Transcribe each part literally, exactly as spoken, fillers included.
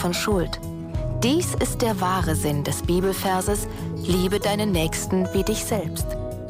von Schuld. Dies ist der wahre Sinn des Bibelverses: Liebe deinen Nächsten wie dich selbst.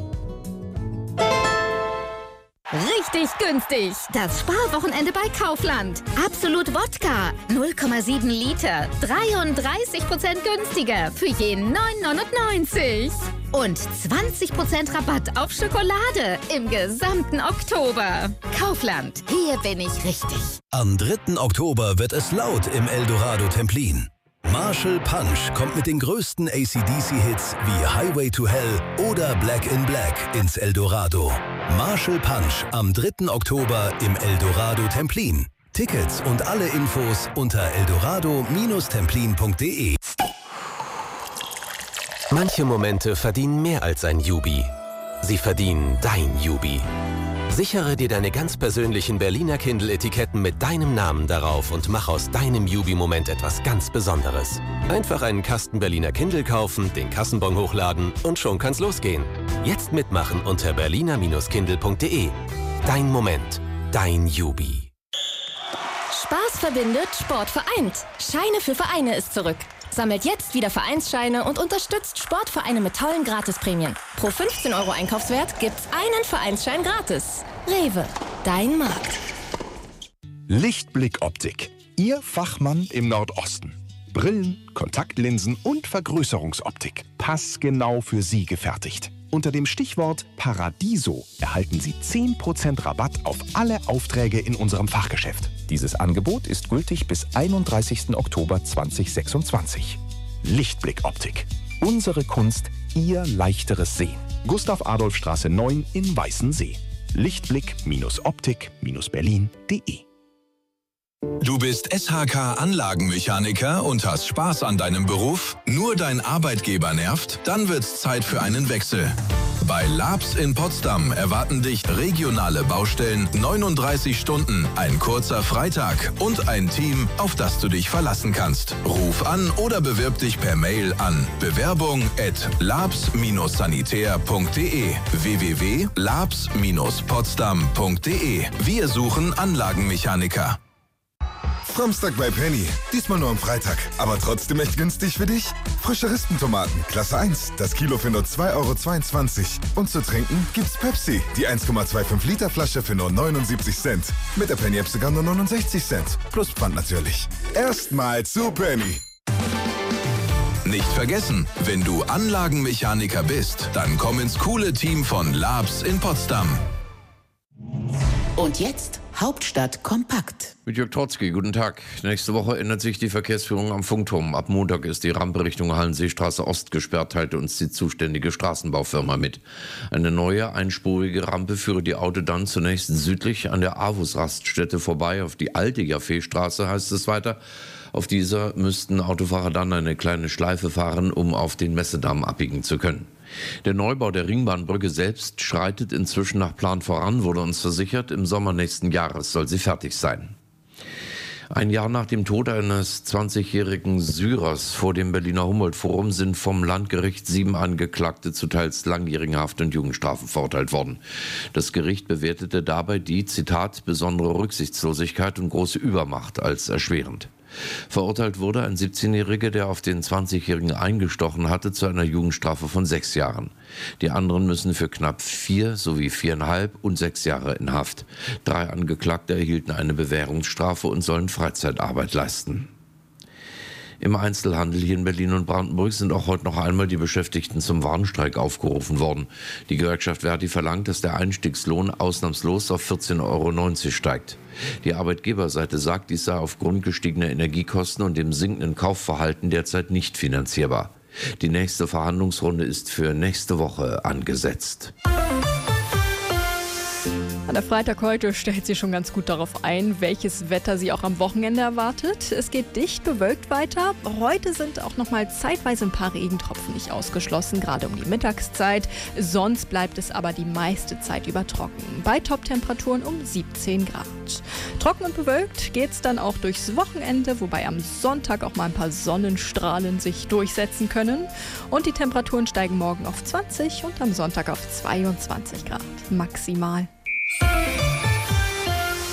Richtig günstig. Das Sparwochenende bei Kaufland. Absolut Wodka. null Komma sieben Liter. dreiunddreißig Prozent günstiger. Für jeden neun neunundneunzig. Und zwanzig Prozent Rabatt auf Schokolade im gesamten Oktober. Kaufland. Hier bin ich richtig. Am dritten Oktober wird es laut im Eldorado Templin. Marshall Punch kommt mit den größten A C D C-Hits wie Highway to Hell oder Black in Black ins Eldorado. Marshall Punch am dritten Oktober im Eldorado Templin. Tickets und alle Infos unter eldorado templin punkt de. Manche Momente verdienen mehr als ein Jubi. Sie verdienen dein Jubi. Sichere dir deine ganz persönlichen Berliner Kindle-Etiketten mit deinem Namen darauf und mach aus deinem Jubi-Moment etwas ganz Besonderes. Einfach einen Kasten Berliner Kindle kaufen, den Kassenbon hochladen und schon kann's losgehen. Jetzt mitmachen unter berliner kindle punkt de. Dein Moment, dein Jubi. Spaß verbindet, Sport vereint. Scheine für Vereine ist zurück. Sammelt jetzt wieder Vereinsscheine und unterstützt Sportvereine mit tollen Gratisprämien. Pro fünfzehn Euro Einkaufswert gibt's einen Vereinsschein gratis. Rewe, dein Markt. Lichtblick Optik. Ihr Fachmann im Nordosten. Brillen, Kontaktlinsen und Vergrößerungsoptik. Passgenau für Sie gefertigt. Unter dem Stichwort Paradiso erhalten Sie zehn Prozent Rabatt auf alle Aufträge in unserem Fachgeschäft. Dieses Angebot ist gültig bis einunddreißigsten Oktober zweitausendsechsundzwanzig. Lichtblick Optik. Unsere Kunst, Ihr leichteres Sehen. Gustav-Adolf-Straße neun in Weißensee. Lichtblick Optik Berlin punkt de. Du bist S H K-Anlagenmechaniker und hast Spaß an deinem Beruf? Nur dein Arbeitgeber nervt? Dann wird's Zeit für einen Wechsel. Bei Labs in Potsdam erwarten dich regionale Baustellen, neununddreißig Stunden, ein kurzer Freitag und ein Team, auf das du dich verlassen kannst. Ruf an oder bewirb dich per Mail an bewerbung at labs sanitär punkt de w w w punkt labs potsdam punkt de. Wir suchen Anlagenmechaniker. Samstag bei Penny. Diesmal nur am Freitag. Aber trotzdem echt günstig für dich? Frische Rispentomaten, Klasse eins. Das Kilo für nur zwei Euro zweiundzwanzig. Und zu trinken gibt's Pepsi. Die eins Komma fünfundzwanzig Liter Flasche für nur neunundsiebzig Cent. Mit der Penny-App sogar nur neunundsechzig Cent. Plus Pfand natürlich. Erstmal zu Penny. Nicht vergessen, wenn du Anlagenmechaniker bist, dann komm ins coole Team von Labs in Potsdam. Und jetzt Hauptstadt kompakt. Mit Jörg Trotzki, guten Tag. Nächste Woche ändert sich die Verkehrsführung am Funkturm. Ab Montag ist die Rampe Richtung Hallenseestraße Ost gesperrt, teilte uns die zuständige Straßenbaufirma mit. Eine neue, einspurige Rampe führe die Auto dann zunächst südlich an der Avus-Raststätte vorbei, auf die alte Jaffeestraße, heißt es weiter. Auf dieser müssten Autofahrer dann eine kleine Schleife fahren, um auf den Messedamm abbiegen zu können. Der Neubau der Ringbahnbrücke selbst schreitet inzwischen nach Plan voran, wurde uns versichert. Im Sommer nächsten Jahres soll sie fertig sein. Ein Jahr nach dem Tod eines zwanzigjährigen Syrers vor dem Berliner Humboldt-Forum sind vom Landgericht sieben Angeklagte zu teils langjährigen Haft- und Jugendstrafen verurteilt worden. Das Gericht bewertete dabei die, Zitat, besondere Rücksichtslosigkeit und große Übermacht als erschwerend. Verurteilt wurde ein siebzehnjähriger, der auf den zwanzigjährigen eingestochen hatte, zu einer Jugendstrafe von sechs Jahren. Die anderen müssen für knapp vier sowie viereinhalb und sechs Jahre in Haft. Drei Angeklagte erhielten eine Bewährungsstrafe und sollen Freizeitarbeit leisten. Im Einzelhandel hier in Berlin und Brandenburg sind auch heute noch einmal die Beschäftigten zum Warnstreik aufgerufen worden. Die Gewerkschaft Verdi verlangt, dass der Einstiegslohn ausnahmslos auf vierzehn Euro neunzig steigt. Die Arbeitgeberseite sagt, dies sei aufgrund gestiegener Energiekosten und dem sinkenden Kaufverhalten derzeit nicht finanzierbar. Die nächste Verhandlungsrunde ist für nächste Woche angesetzt. Der Freitag heute stellt sich schon ganz gut darauf ein, welches Wetter Sie auch am Wochenende erwartet. Es geht dicht bewölkt weiter. Heute sind auch noch mal zeitweise ein paar Regentropfen nicht ausgeschlossen, gerade um die Mittagszeit. Sonst bleibt es aber die meiste Zeit über trocken. Bei Toptemperaturen um siebzehn Grad. Trocken und bewölkt geht es dann auch durchs Wochenende, wobei am Sonntag auch mal ein paar Sonnenstrahlen sich durchsetzen können. Und die Temperaturen steigen morgen auf zwanzig und am Sonntag auf zweiundzwanzig Grad maximal.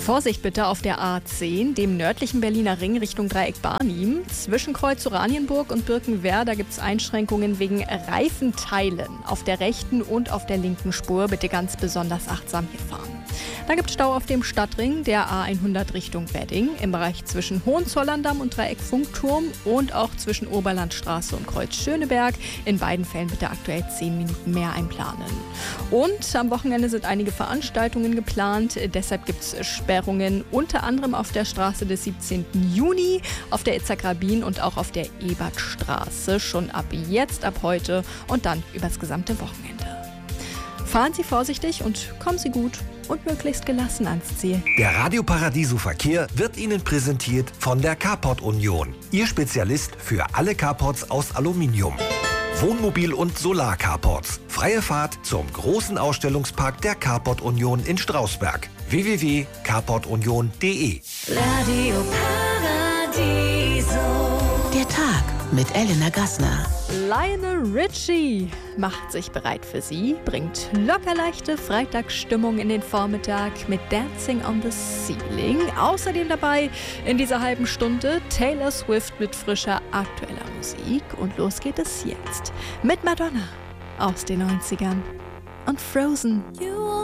Vorsicht bitte auf der A zehn, dem nördlichen Berliner Ring Richtung Dreieck Barnim. Zwischen Kreuz Oranienburg und Birkenwerder gibt es Einschränkungen wegen Reifenteilen auf der rechten und auf der linken Spur. Bitte ganz besonders achtsam hier fahren. Dann gibt es Stau auf dem Stadtring der A hundert Richtung Wedding im Bereich zwischen Hohenzollern-Damm und Dreieck Funkturm und auch zwischen Oberlandstraße und Kreuz Schöneberg. In beiden Fällen bitte aktuell zehn Minuten mehr einplanen. Und am Wochenende sind einige Veranstaltungen geplant. Deshalb gibt es Sperrungen unter anderem auf der Straße des siebzehnten Juni, auf der Itzhak-Rabin und auch auf der Ebertstraße. Schon ab jetzt, ab heute und dann übers gesamte Wochenende. Fahren Sie vorsichtig und kommen Sie gut und möglichst gelassen ans Ziel. Der Radio Paradiso Verkehr wird Ihnen präsentiert von der Carport Union. Ihr Spezialist für alle Carports aus Aluminium. Wohnmobil- und Solar-Carports. Freie Fahrt zum großen Ausstellungspark der Carport Union in Strausberg. w w w punkt carport union punkt d e Radio Paradiso. Der Tag mit Elena Gassner. Lionel Richie macht sich bereit für Sie, bringt lockerleichte Freitagsstimmung in den Vormittag mit Dancing on the Ceiling. Außerdem dabei in dieser halben Stunde Taylor Swift mit frischer aktueller Musik. Und los geht es jetzt mit Madonna aus den neunzigern und Frozen.